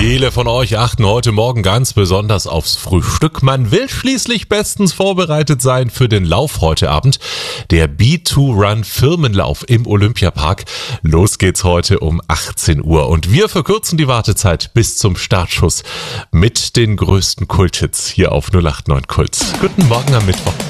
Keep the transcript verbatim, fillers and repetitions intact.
Viele von euch achten heute Morgen ganz besonders aufs Frühstück. Man will schließlich bestens vorbereitet sein für den Lauf heute Abend. Der B zwei Run Firmenlauf im Olympiapark. Los geht's heute um achtzehn Uhr. Und wir verkürzen die Wartezeit bis zum Startschuss mit den größten Kulthits hier auf null acht neun Kult. Guten Morgen am Mittwoch.